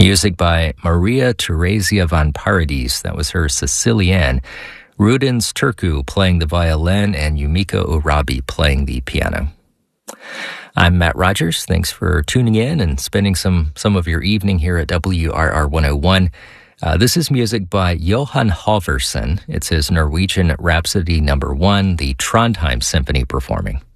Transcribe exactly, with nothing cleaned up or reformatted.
Music by Maria Theresia von Paradis. That was her Sicilienne. Rudens Turku playing the violin and Yumiko Urabi playing the piano. I'm Matt Rogers. Thanks for tuning in and spending some, some of your evening here at W R R one oh one. Uh, this is music by Johan Halvorsen. It's his Norwegian Rhapsody number one, the Trondheim Symphony performing.